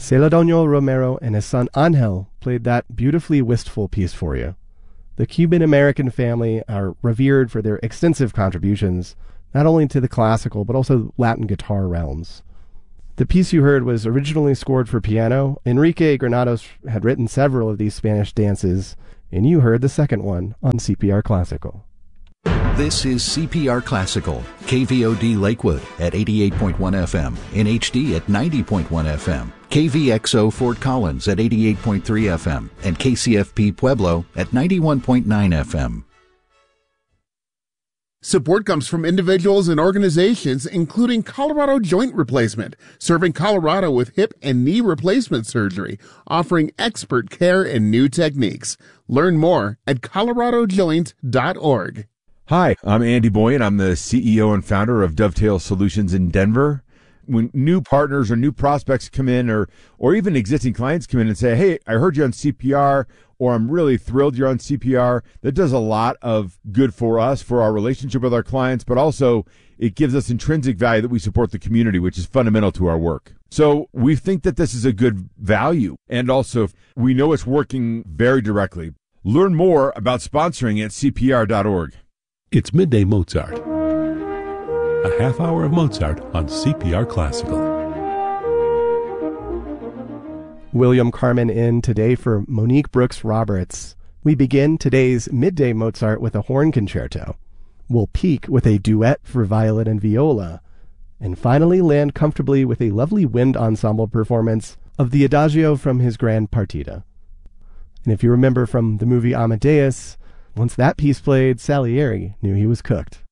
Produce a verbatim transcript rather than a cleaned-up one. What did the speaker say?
Celedonio Romero and his son Angel played that beautifully wistful piece for you. The Cuban-American family are revered for their extensive contributions, not only to the classical but also Latin guitar realms. The piece you heard was originally scored for piano. Enrique Granados had written several of these Spanish dances, and you heard the second one on C P R Classical. This is C P R Classical, K V O D Lakewood at eighty-eight point one F M, in H D at ninety point one F M, K V X O Fort Collins at eighty-eight point three F M, and K C F P Pueblo at ninety-one point nine F M. Support comes from individuals and organizations, including Colorado Joint Replacement, serving Colorado with hip and knee replacement surgery, offering expert care and new techniques. Learn more at colorado joint dot org. Hi, I'm Andy Boyan. I'm the C E O and founder of Dovetail Solutions in Denver. When new partners or new prospects come in, or or even existing clients come in and say, hey, I heard you on C P R, or I'm really thrilled you're on C P R, that does a lot of good for us, for our relationship with our clients, but also it gives us intrinsic value that we support the community, which is fundamental to our work. So we think that this is a good value, and also we know it's working very directly. Learn more about sponsoring at C P R dot org. It's Midday Mozart, a half hour of Mozart on C P R Classical. William Carmen in today for Monique Brooks Roberts. We begin today's Midday Mozart with a horn concerto. We'll peak with a duet for violin and viola, and finally land comfortably with a lovely wind ensemble performance of the Adagio from his Grand Partita. And if you remember from the movie Amadeus, once that piece played, Salieri knew he was cooked.